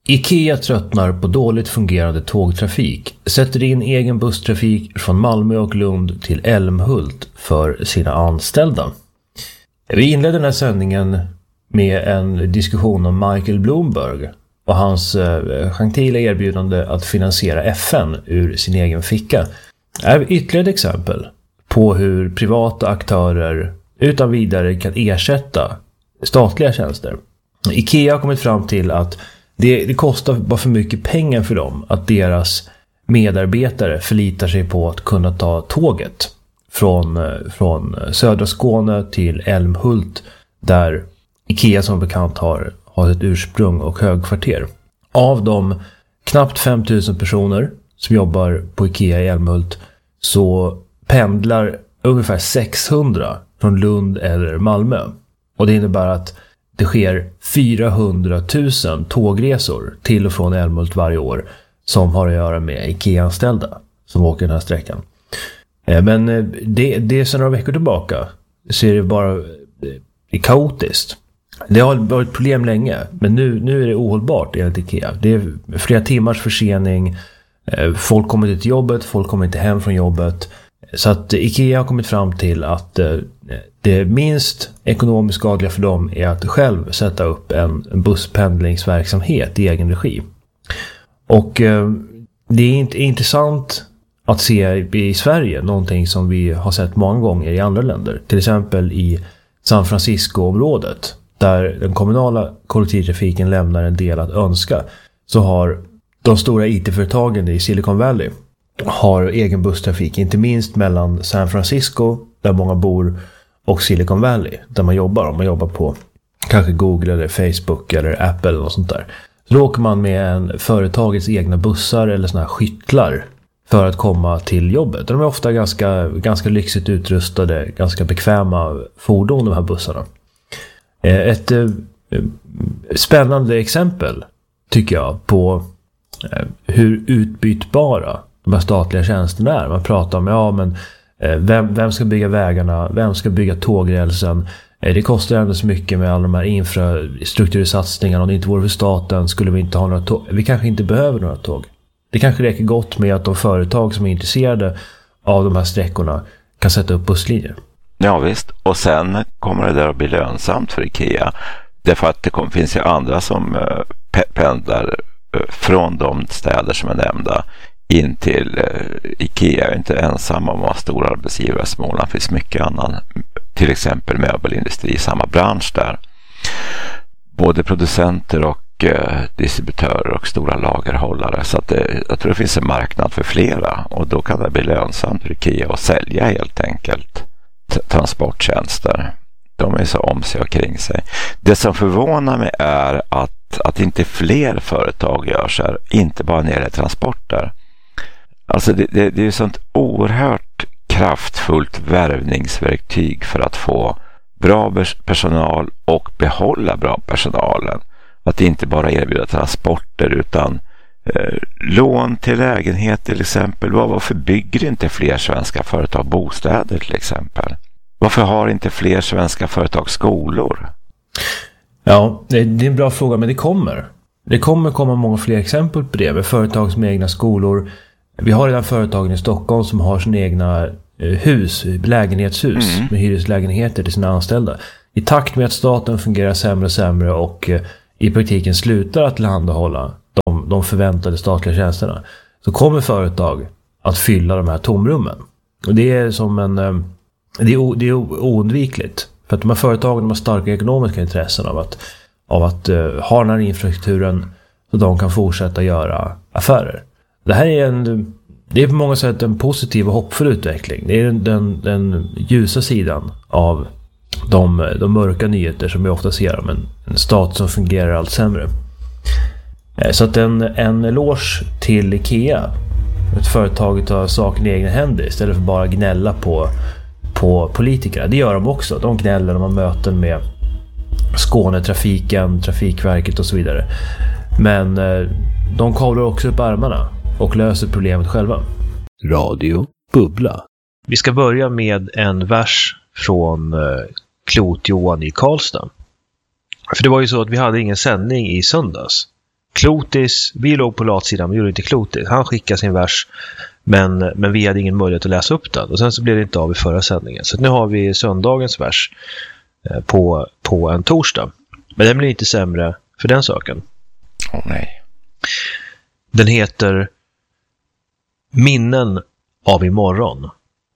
IKEA tröttnar på dåligt fungerande tågtrafik, sätter in egen busstrafik från Malmö och Lund till Älmhult för sina anställda. Vi inledde den här sändningen med en diskussion om Michael Bloomberg och hans gentila erbjudande att finansiera FN ur sin egen ficka. Det är ytterligare ett exempel på hur privata aktörer utan vidare kan ersätta statliga tjänster. IKEA har kommit fram till att det kostar bara för mycket pengar för dem att deras medarbetare förlitar sig på att kunna ta tåget från södra Skåne till Älmhult, där IKEA som bekant har ett ursprung och högkvarter. Av de knappt 5000 personer som jobbar på IKEA i Älmhult så pendlar ungefär 600 från Lund eller Malmö. Och det innebär att det sker 400 000 tågresor till och från Älmhult varje år som har att göra med IKEA-anställda som åker den här sträckan. Men det är sedan några veckor tillbaka så är det bara kaotiskt. Det har varit problem länge, men nu är det ohållbart enligt IKEA. Det är flera timmars försening, folk kommer inte till jobbet, folk kommer inte hem från jobbet. Så att IKEA har kommit fram till att det minst ekonomiskt skadliga för dem är att själv sätta upp en busspendlingsverksamhet i egen regi. Och det är intressant att se i Sverige någonting som vi har sett många gånger i andra länder. Till exempel i San Francisco-området, där den kommunala kollektivtrafiken lämnar en del att önska, så har de stora IT-företagen i Silicon Valley har egen busstrafik, inte minst mellan San Francisco, där många bor, och Silicon Valley, där man jobbar. Om man jobbar på kanske Google eller Facebook eller Apple eller något sånt där. Så då åker man med en företagets egna bussar eller såna här skyttlar för att komma till jobbet. De är ofta ganska lyxigt utrustade, ganska bekväma fordon, de här bussarna. Ett spännande exempel tycker jag på hur utbytbara de här statliga tjänsterna är. Man pratar om vem ska bygga vägarna, vem ska bygga tågrälsen. Det kostar ändå så mycket med alla de här infrastruktursatsningarna. Om det inte vore för staten skulle vi inte ha några tåg. Vi kanske inte behöver några tåg. Det kanske räcker gott med att de företag som är intresserade av de här sträckorna kan sätta upp busslinjer. Ja visst, och sen kommer det där att bli lönsamt för IKEA. Därför att det finns ju andra som pendlar från de städer som är nämnda in till IKEA. Är inte ensam om att ha stora arbetsgivare i Småland. Det finns mycket annan, till exempel möbelindustri i samma bransch där. Både producenter och distributörer och stora lagerhållare. Så att jag tror det finns en marknad för flera, och då kan det bli lönsamt för IKEA att sälja helt enkelt transporttjänster. De är så om sig och kring sig. Det som förvånar mig är att inte fler företag gör så här, inte bara när det är transporter. Alltså det är ju sånt oerhört kraftfullt värvningsverktyg för att få bra personal och behålla bra personalen. Att inte bara erbjuda transporter utan lån till lägenhet till exempel. Varför bygger inte fler svenska företag bostäder till exempel? Varför har inte fler svenska företag skolor? Ja, det är en bra fråga, men det kommer. Det kommer komma många fler exempel på det med företag som egna skolor. Vi har redan företagen i Stockholm som har sina egna lägenhetshus med hyreslägenheter till sina anställda. I takt med att staten fungerar sämre och sämre och i praktiken slutar att tillhandahålla de förväntade statliga tjänsterna, så kommer företag att fylla de här tomrummen. Och det är som det är oundvikligt. För att de här företagen har starka ekonomiska intressen av att ha den här infrastrukturen så de kan fortsätta göra affärer. Det här är på många sätt en positiv och hoppfull utveckling. Det är den ljusa sidan av de mörka nyheter som vi ofta ser om en stat som fungerar allt sämre. Så att en eloge till IKEA, ett företag tar saken i egna händer istället för bara gnälla på politiker. Det gör de också. De gnäller, de har möten med Skånetrafiken, Trafikverket och så vidare. Men de kavlar också upp armarna och löser problemet själva. Radio Bubbla. Vi ska börja med en vers från Klot Johan i Karlstad. För det var ju så att vi hade ingen sändning i söndags Klotis, vi låg på latsidan, vi gjorde inte Klotis. Han skickade sin vers, men vi hade ingen möjlighet att läsa upp den. Och sen så blev det inte av i förra sändningen. Så nu har vi söndagens vers på en torsdag. Men den blir inte sämre för den saken. Nej. Den heter Minnen av imorgon.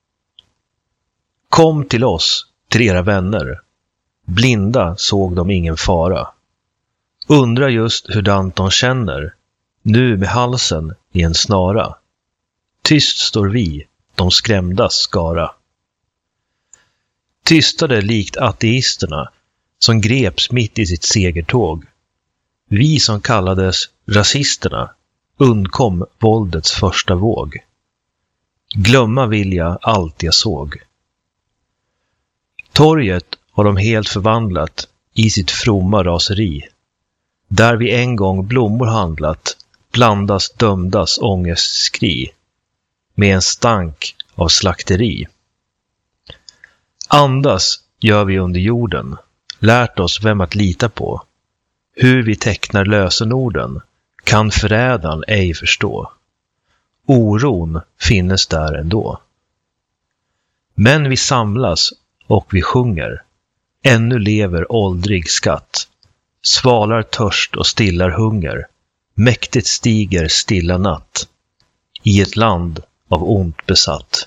Kom till oss, till era vänner. Blinda såg de ingen fara. Undrar just hur Danton känner, nu med halsen i en snara. Tyst står vi, de skrämdas skara. Tystade likt ateisterna, som greps mitt i sitt segertåg. Vi som kallades rasisterna undkom våldets första våg. Glömma vill jag allt jag såg. Torget har de helt förvandlat i sitt fromma raseri. Där vi en gång blommor handlat blandas dömdas ångestskri med en stank av slakteri. Andas gör vi under jorden, lärt oss vem att lita på. Hur vi tecknar lösenorden kan förrädaren ej förstå. Oron finnes där ändå. Men vi samlas och vi sjunger. Ännu lever åldrig skatt. Svalar törst och stillar hunger. Mäktigt stiger stilla natt. I ett land av ont besatt.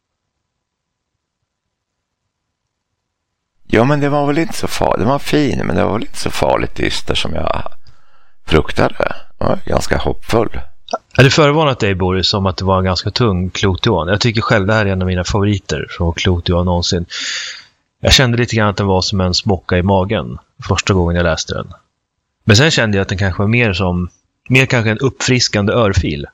Ja, men det var väl inte så farligt. Det var fin, men det var väl inte så farligt dyster som jag fruktade. Jag var ganska hoppfull. Jag hade förvarnat dig, Boris, om att det var en ganska tung Clotioan. Jag tycker själv det här är en av mina favoriter från Clotioan någonsin. Jag kände lite grann att den var som en smocka i magen första gången jag läste den. Men sen kände jag att den kanske var mer kanske en uppfriskande örfil.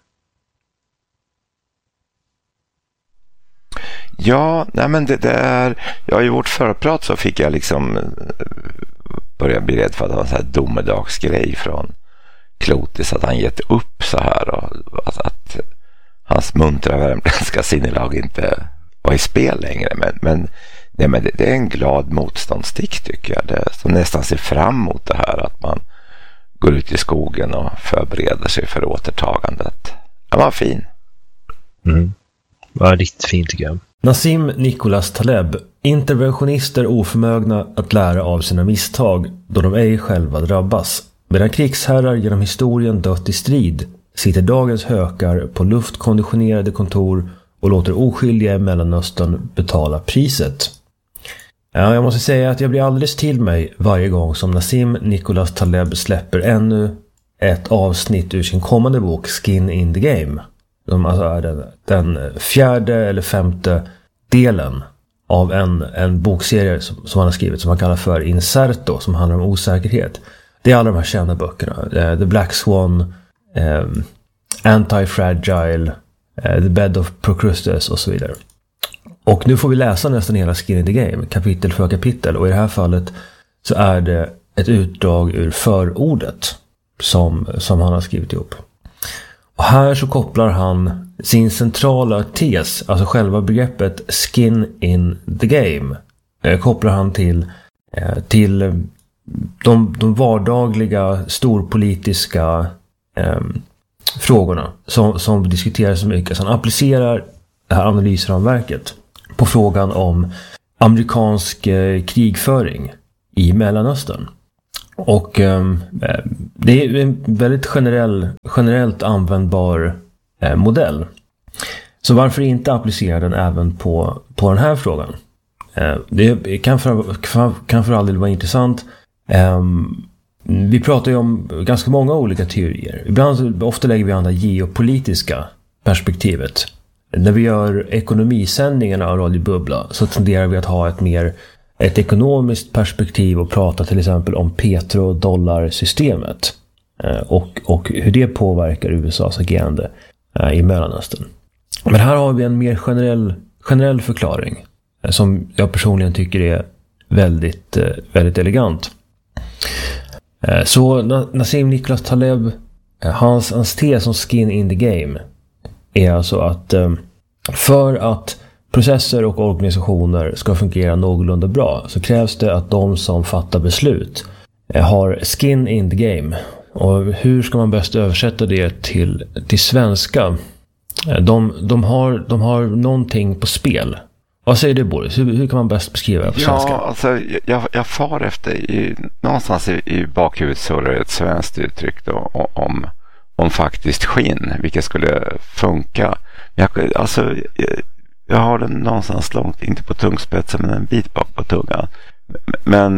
Ja, nej men det är... Ja, i vårt förprat så fick jag liksom börja bli rädd för att det var en sån här domedagsgrej från Klotis, att han gett upp så här och att hans muntra värmländska sinnelag inte var i spel längre. Men det är en glad motståndsstick, tycker jag. Det som nästan ser fram emot det här, att man går ut i skogen och förbereder sig för återtagandet. Det var fin. Det var riktigt fint, tycker jag. Nassim Nicholas Taleb, interventionister oförmögna att lära av sina misstag då de ej själva drabbas. Medan krigsherrar genom historien dött i strid sitter dagens hökar på luftkonditionerade kontor och låter oskyldiga i Mellanöstern betala priset. Ja, jag måste säga att jag blir alldeles till mig varje gång som Nassim Nicholas Taleb släpper ännu ett avsnitt ur sin kommande bok Skin in the Game. Som alltså är den fjärde eller femte delen av en bokserie som han har skrivit, som han kallar för Inserto, som handlar om osäkerhet. Det är alla de här kända böckerna. The Black Swan, Anti-Fragile, The Bed of Procrustes och så vidare. Och nu får vi läsa nästan hela Skin in the Game, kapitel för kapitel. Och i det här fallet så är det ett utdrag ur förordet som han har skrivit ihop. Och här så kopplar han sin centrala tes, alltså själva begreppet skin in the game, kopplar han till de vardagliga storpolitiska frågorna som diskuteras så mycket. Så han applicerar det här analysramverket på frågan om amerikansk krigföring i Mellanöstern. Och det är en väldigt generellt användbar modell. Så varför inte applicera den även på den här frågan? Det kan för all del vara intressant. Vi pratar ju om ganska många olika teorier. Ofta lägger vi an det geopolitiska perspektivet. När vi gör ekonomisändningarna av Radio Bubbla så tenderar vi att ha ett ekonomiskt perspektiv och prata till exempel om petrodollarsystemet och hur det påverkar USAs agerande i Mellanöstern. Men här har vi en mer generell förklaring som jag personligen tycker är väldigt, väldigt elegant. Så Nassim Nicholas Taleb, hans tes som skin in the game är alltså att för att processer och organisationer ska fungera någorlunda bra så krävs det att de som fattar beslut har skin in the game. Och hur ska man bäst översätta det till svenska? De har någonting på spel. Vad säger du, Boris? Hur kan man bäst beskriva det på svenska? Ja, alltså jag far efter någonstans i bakhuvudet så är det ett svenskt uttryck då, om faktiskt skinn, vilket skulle funka. Jag har den någonstans långt, inte på tungspetsen men en bit bak på tungan. Men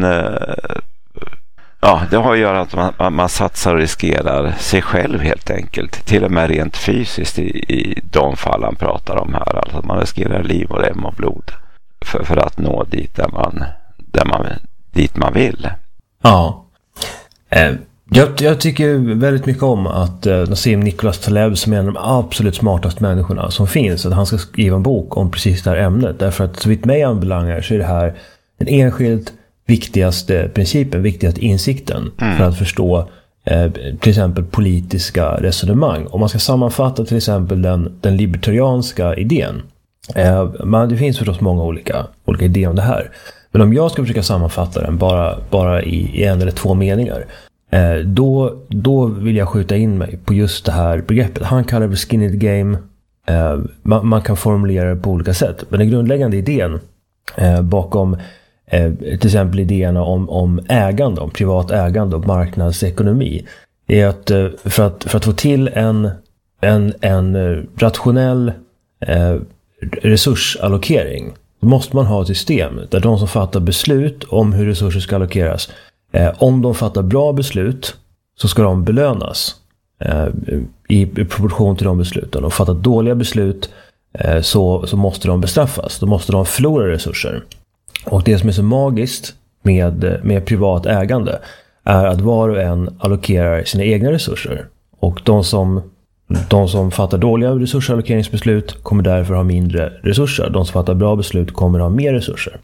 det har att göra att man satsar och riskerar sig själv helt enkelt. Till och med rent fysiskt i de fall han pratar om här. Alltså att man riskerar liv och rem och blod för att nå dit dit man vill. Ja. Jag tycker väldigt mycket om att Nassim Nicholas Taleb, som är en av de absolut smartaste människorna som finns, att han ska skriva en bok om precis det här ämnet. Därför att så vitt mig anbelangar så är det här den enskilt viktigaste principen, viktigaste insikten för att förstå till exempel politiska resonemang. Om man ska sammanfatta till exempel den libertarianska idén. Det finns förstås många olika idéer om det här. Men om jag ska försöka sammanfatta den bara i en eller två meningar, då vill jag skjuta in mig på just det här begreppet. Han kallar det skin in the game. Man kan formulera det på olika sätt. Men den grundläggande idén bakom till exempel idéerna om ägande, om privat ägande och marknadsekonomi, är att för att få till en rationell resursallokering måste man ha ett system där de som fattar beslut om hur resurser ska allokeras, om de fattar bra beslut så ska de belönas i proportion till de besluten. Och fattar dåliga beslut så måste de bestraffas. Då måste de förlora resurser. Och det som är så magiskt med privat ägande är att var och en allokerar sina egna resurser. Och de som fattar dåliga resursallokeringsbeslut kommer därför ha mindre resurser. De som fattar bra beslut kommer ha mer resurser.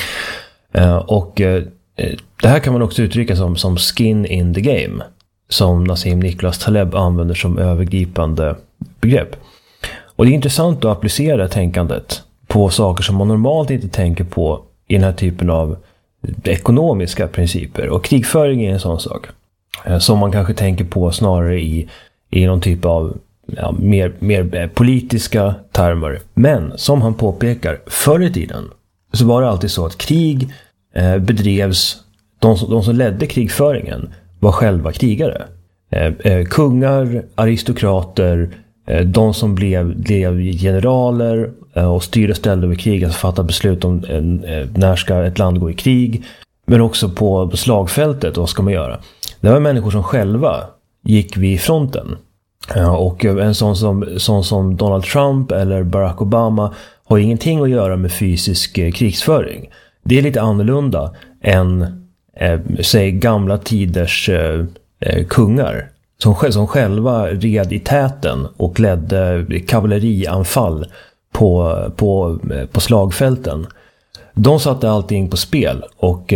Det här kan man också uttrycka som skin in the game, som Nassim Nicholas Taleb använder som övergripande begrepp. Och det är intressant att applicera tänkandet på saker som man normalt inte tänker på i den här typen av ekonomiska principer. Och krigföring är en sån sak som man kanske tänker på snarare i någon typ av mer politiska termer. Men som han påpekar, förr i tiden så var det alltid så att krig bedrevs, de som ledde krigföringen var själva krigare. Kungar, aristokrater, de som blev generaler och styrde ställde över krig, alltså fattade beslut om när ska ett land gå i krig, men också på slagfältet, vad ska man göra? Det var människor som själva gick vid fronten. Och en sån som Donald Trump eller Barack Obama har ingenting att göra med fysisk krigsföring. Det är lite annorlunda än säg gamla tiders kungar som själva red i täten och ledde kavallerianfall på slagfälten. De satte allting på spel, och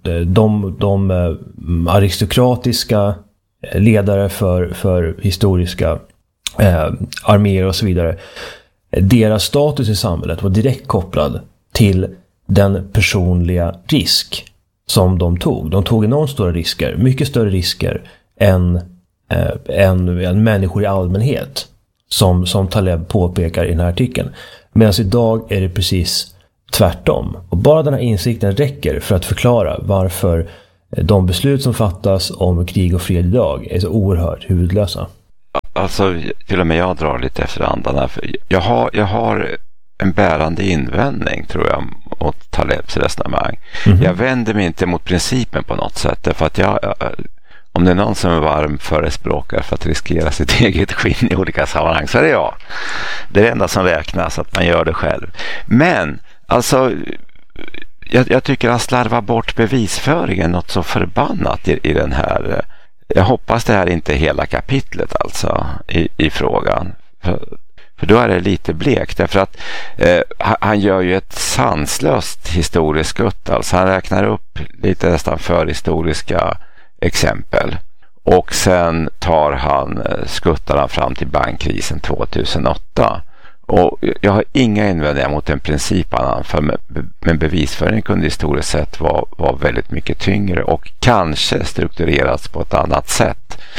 de aristokratiska ledare för historiska arméer och så vidare, deras status i samhället var direkt kopplad till den personliga risk som de tog. De tog enormt stora risker, mycket större risker än människor i allmänhet, som Taleb påpekar i den här artikeln. Medan idag är det precis tvärtom. Och bara den här insikten räcker för att förklara varför de beslut som fattas om krig och fred idag är så oerhört huvudlösa. Alltså, till och med jag drar lite efter andan här. Jag har en bärande invändning, tror jag, mot Talebs resonemang. Mm-hmm. Jag vänder mig inte mot principen på något sätt, för att om det är någon som är varm förespråkare för att riskera sitt eget skinn i olika sammanhang, så är det jag. Det är det enda som räknas, att man gör det själv. Men, alltså, jag tycker han slarvar bort bevisföringen något så förbannat i den här. Jag hoppas det här inte är hela kapitlet alltså i frågan. För då är det lite blekt, därför att han gör ju ett sanslöst historiskt skutt. Alltså han räknar upp lite nästan förhistoriska exempel, och sen skuttar han fram till bankkrisen 2008. Och jag har inga invändningar mot en princip han anför, men bevisföringen kunde historiskt sett vara väldigt mycket tyngre och kanske strukturerats på ett annat sätt.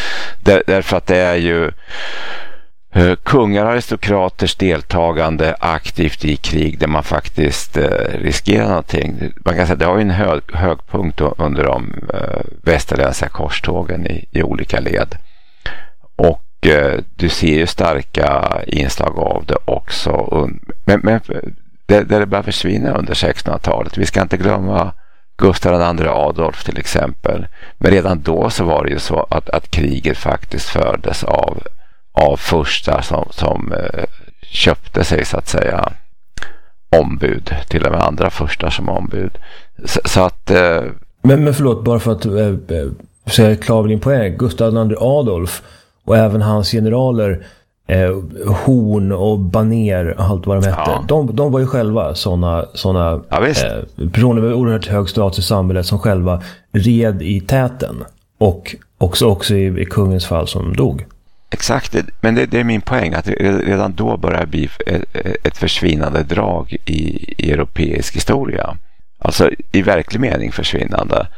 Därför att det är ju kungar och aristokraters deltagande aktivt i krig där man faktiskt riskerar någonting. Man kan säga att det har ju en högpunkt under de västerländska korstågen i olika led. Och du ser ju starka inslag av det också. Men det börjar försvinna under 1600-talet. Vi ska inte glömma Gustav II Adolf till exempel. Men redan då så var det ju så att kriget faktiskt fördes av första som köpte sig så att säga ombud, till och med andra första som ombud. Så att men förlåt, bara för att säga klavling på Gustav II Adolf och även hans generaler Horn och Baner och allt vad de hette. Ja. De var ju själva såna personer med oerhört hög status i samhället som själva red i täten och också i kungens fall som dog. Exakt, men det är min poäng att redan då börjar bli ett försvinnande drag i europeisk historia. Alltså i verklig mening försvinnande.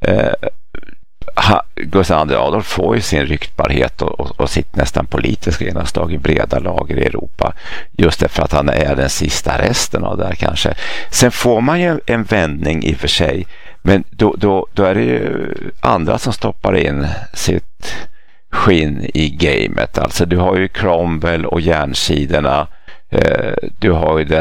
Gustav II Adolf får ju sin ryktbarhet och sitt nästan politiska genomslag i breda lager i Europa just därför att han är den sista resten av det här kanske. Sen får man ju en vändning i och för sig, men då är det ju andra som stoppar in sitt skinn i gamet. Alltså du har ju Cromwell och järnsidorna, du har ju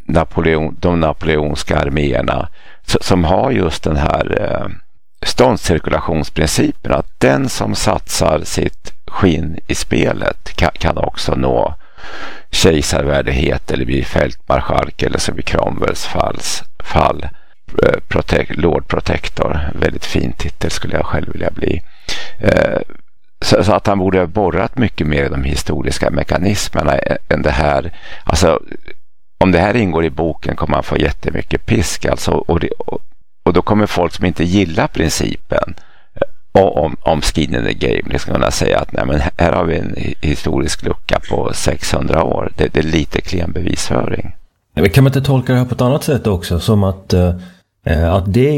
de napoleonska arméerna som har just den här ståndscirkulationsprincipen, att den som satsar sitt skinn i spelet kan också nå kejsarvärdighet eller bli fältmarskalk eller som i Cromwells fall Lord Protector. Väldigt fin titel skulle jag själv vilja bli. Så att han borde ha borrat mycket mer i de historiska mekanismerna än det här. Alltså, om det här ingår i boken kommer man få jättemycket pisk. Alltså, och då kommer folk som inte gillar principen om skin in the game liksom kunna säga att nej, men här har vi en historisk lucka på 600 år. Det är lite klen bevisföring. Men kan man inte tolka det här på ett annat sätt också? Som att det är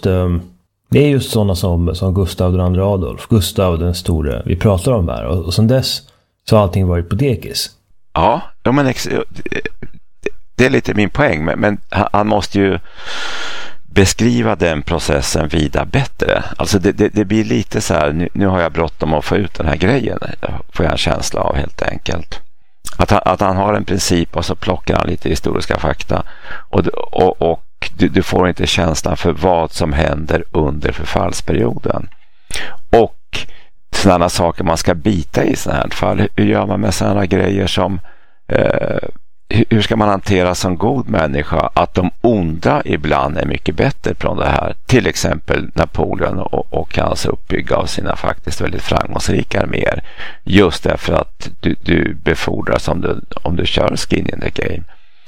just sådana som Gustav II Adolf, Gustav den store vi pratar om här. Och sen dess så har allting varit på dekis. Ja, men det är lite min poäng. Men han måste ju beskriva den processen vida bättre. Alltså det blir lite så här, nu har jag bråttom att få ut den här grejen. Får jag en känsla av helt enkelt. Att han har en princip och så plockar han lite historiska fakta. Och du får inte känslan för vad som händer under förfallsperioden. Och sådana saker man ska bita i sådana här fall. Hur gör man med sådana grejer som hur ska man hantera som god människa att de onda ibland är mycket bättre från det här? Till exempel Napoleon och hans uppbygga av sina faktiskt väldigt framgångsrika arméer. Just därför att du befordras om du kör skin in the game.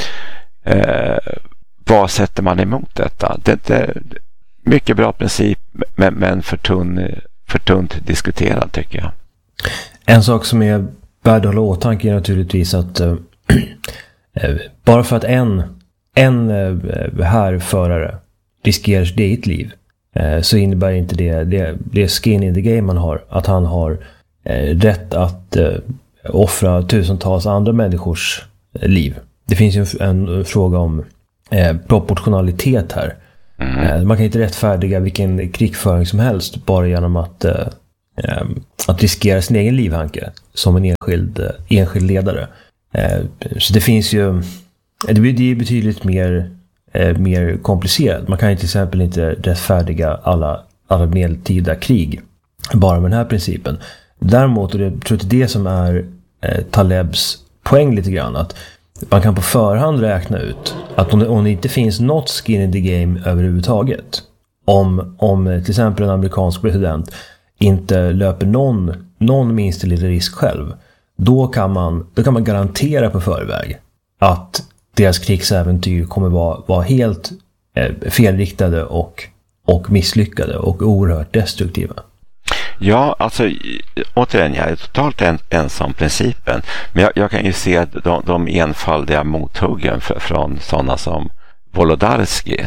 Vad sätter man emot detta? Det är mycket bra princip men för tunt diskuterad tycker jag. En sak som är värd att hålla åtanke är naturligtvis att bara för att en härförare riskerar sitt eget liv så innebär inte det skin in the game man har, att han har rätt att offra tusentals andra människors liv. Det finns ju en fråga om proportionalitet här. Man kan inte rättfärdiga vilken krigföring som helst bara genom att riskera sin egen livhanke som en enskild ledare. Så det finns ju, det är betydligt mer komplicerat. Man kan ju till exempel inte rättfärdiga alla medeltida krig bara med den här principen. Däremot, och jag tror att det som är Talebs poäng lite grann, att man kan på förhand räkna ut att om det inte finns något skin in the game överhuvudtaget, om till exempel en amerikansk president inte löper någon minsta lilla risk själv, då kan man garantera på förväg att deras krigsäventyr kommer vara helt felriktade och misslyckade och oerhört destruktiva. Ja, alltså återigen, jag är totalt ensam om principen. Men jag kan ju se de enfaldiga mothuggen från sådana som Wolodarski.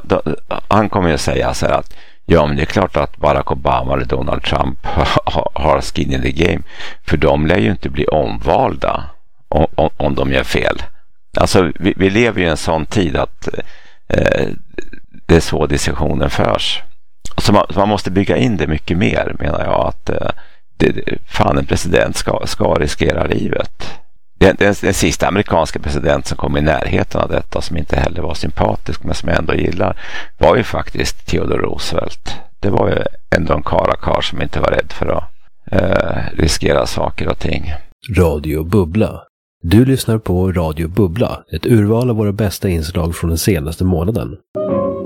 Han kommer ju säga så här att ja, men det är klart att Barack Obama eller Donald Trump har har skin in the game. För de lär ju inte bli omvalda om de gör fel. Alltså vi lever ju i en sån tid att det är så diskussionen förs. Så man måste bygga in det mycket mer, menar jag, att fan, en president ska riskera livet. Den sista amerikanska president som kom i närheten av detta, som inte heller var sympatisk men som jag ändå gillar, var ju faktiskt Theodore Roosevelt. Det var ju ändå en karakar som inte var rädd för att riskera saker och ting. Radio Bubbla. Du lyssnar på Radio Bubbla, ett urval av våra bästa inslag från den senaste månaden.